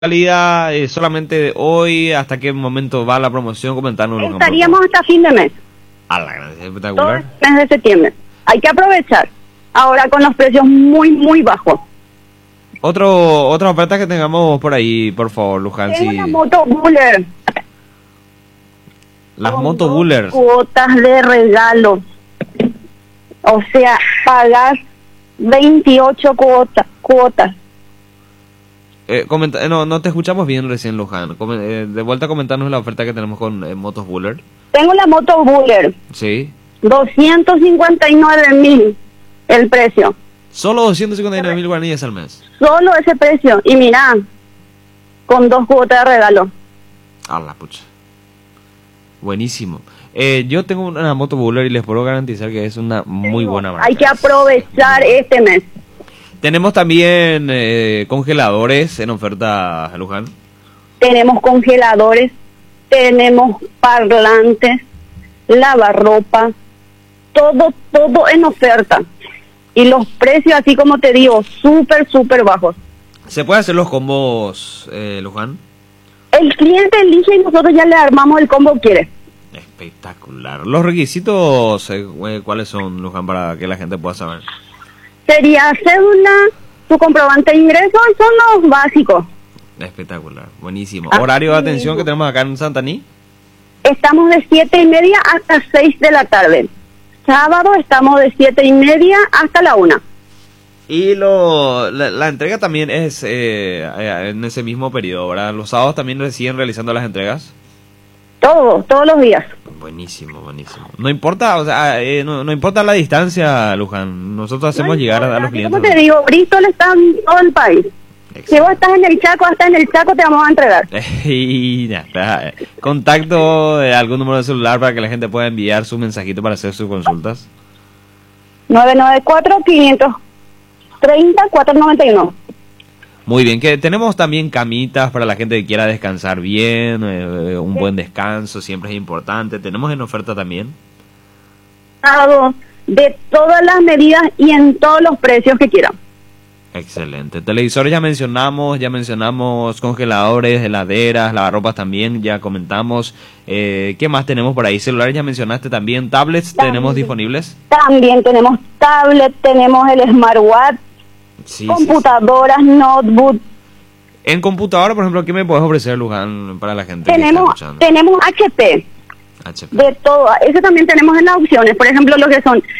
salida solamente hoy, ¿hasta qué momento va la promoción? Comentarnos. Estaríamos hasta fin de mes. A la gran, Todo espectacular. el mes de septiembre. Hay que aprovechar. Ahora con los precios muy bajos. Otra oferta que tengamos por ahí, por favor, Luján. Tengo Sí. la moto Buller. Las con moto 2 Bullers. cuotas de regalo. O sea, pagas 28 cuotas. No te escuchamos bien recién, Luján. De vuelta a comentarnos la oferta que tenemos con motos Buller. Tengo la moto Buller. Sí. 259.000 el precio. Solo 259.000 guaraníes al mes. Solo ese precio. Y mira, con 2 cuotas de regalo. A la pucha. Buenísimo. Yo tengo una moto Buller y les puedo garantizar que es una muy buena marca. Hay que aprovechar este mes. Tenemos también congeladores en oferta, Luján. Tenemos congeladores, tenemos parlantes, lavarropa, todo en oferta. Y los precios, así como te digo, súper bajos. ¿Se puede hacer los combos, Luján? El cliente elige y nosotros ya le armamos el combo que quiere. Espectacular. ¿Los requisitos cuáles son, Luján, para que la gente pueda saber? Sería cédula, tu comprobante de ingreso, son los básicos. Espectacular, buenísimo. ¿Horario de atención que tenemos acá en Santaní? Estamos de 7:30 hasta 6 de la tarde. Sábado estamos de 7:30 hasta la 1. Y la entrega también es en ese mismo periodo, ¿verdad? ¿Los sábados también siguen realizando las entregas? Todos los días. Buenísimo. No importa, o sea, no importa la distancia, Luján. Nosotros hacemos llegar a los clientes. Como te digo, Bristol está en todo el país. Excelente. Si vos estás en el Chaco, hasta en el Chaco te vamos a entregar. Y ya está. Contacto, algún número de celular para que la gente pueda enviar su mensajito para hacer sus consultas. 994-530-491. Muy bien, que tenemos también camitas para la gente que quiera descansar bien, un buen descanso siempre es importante. Tenemos en oferta también. De todas las medidas y en todos los precios que quieran. Excelente. Televisores ya mencionamos congeladores, heladeras, lavarropas también, ya comentamos. ¿Qué más tenemos por ahí? Celulares ya mencionaste también. ¿Tablets tenemos disponibles? También tenemos tablet, tenemos el smartwatch, Sí, computadoras, notebook. En computadora, por ejemplo, ¿qué me puedes ofrecer, Luján, para la gente que está escuchando? Tenemos HP, de todo. Eso también tenemos en las opciones. Por ejemplo, los que son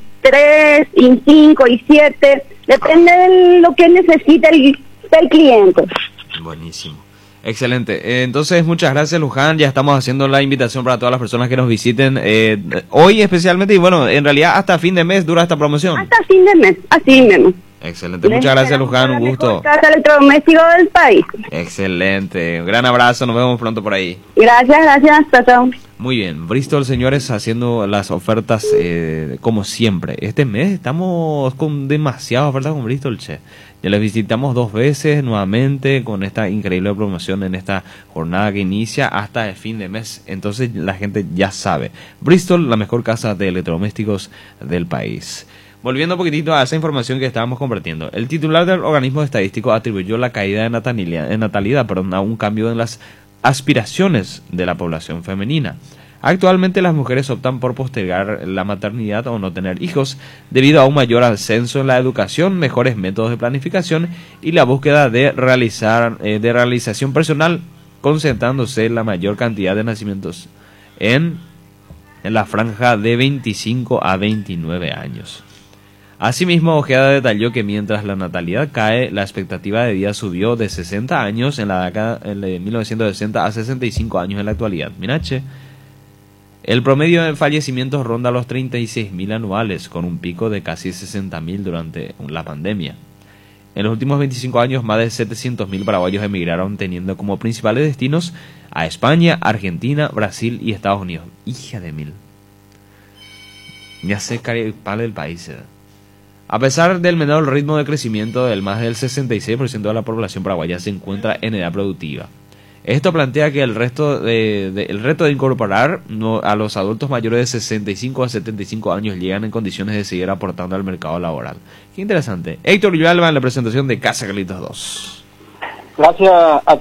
i3, i5, i7. Depende de lo que necesite el cliente. Buenísimo. Excelente. Entonces, muchas gracias, Luján. Ya estamos haciendo la invitación para todas las personas que nos visiten hoy especialmente. Y bueno, en realidad hasta fin de mes dura esta promoción. Hasta fin de mes, así mismo. Excelente. Muchas gracias, Luján. Un gusto. Casa electrodoméstico del país. Excelente. Un gran abrazo. Nos vemos pronto por ahí. Gracias. Chao. Muy bien. Bristol, señores, haciendo las ofertas como siempre. Este mes estamos con demasiadas ofertas con Bristol, che. Ya les visitamos 2 veces nuevamente con esta increíble promoción en esta jornada que inicia hasta el fin de mes. Entonces la gente ya sabe. Bristol, la mejor casa de electrodomésticos del país. Volviendo un poquitito a esa información que estábamos compartiendo. El titular del organismo estadístico atribuyó la caída de natalidad a un cambio en las aspiraciones de la población femenina. Actualmente las mujeres optan por postergar la maternidad o no tener hijos debido a un mayor ascenso en la educación, mejores métodos de planificación y la búsqueda de realización personal, concentrándose la mayor cantidad de nacimientos en la franja de 25 a 29 años. Asimismo, Ojeda detalló que mientras la natalidad cae, la expectativa de vida subió de 60 años en la década de 1960 a 65 años en la actualidad. Mirache. El promedio de fallecimientos ronda los 36.000 anuales, con un pico de casi 60.000 durante la pandemia. En los últimos 25 años, más de 700.000 paraguayos emigraron, teniendo como principales destinos a España, Argentina, Brasil y Estados Unidos. Hija de mil. Ya se cae el país. A pesar del menor ritmo de crecimiento, más del 66% de la población paraguaya se encuentra en edad productiva. Esto plantea que el reto de incorporar a los adultos mayores de 65 a 75 años llegan en condiciones de seguir aportando al mercado laboral. Qué interesante. Héctor Villalba en la presentación de Casa Carlitos 2. Gracias a